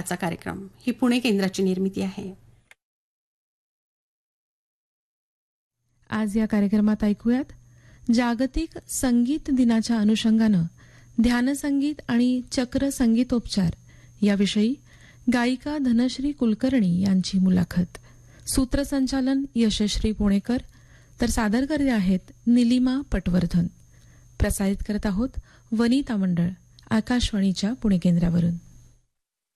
आजचा कार्यक्रम ही पुणे केंद्राची निर्मिती आहे. आज या कार्यक्रमात ऐकूयात जागतिक संगीत दिनाच्या अनुषंगानं ध्यानसंगीत आणि चक्र संगीतोपचार याविषयी गायिका धनश्री कुलकर्णी यांची मुलाखत. सूत्रसंचालन यशश्री पुणेकर, तर सादर करते आहेत निलिमा पटवर्धन. प्रसारित करत आहोत वनिता मंडळ, आकाशवाणीच्या पुणे केंद्रावरून.